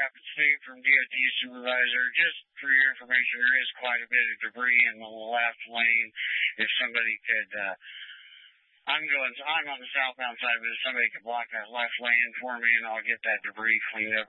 Rapid State from DOT Supervisor. Just for your information, there is quite a bit of debris in the left lane. If somebody could, I'm on the southbound side, but if somebody could block that left lane for me, and I'll get that debris cleaned up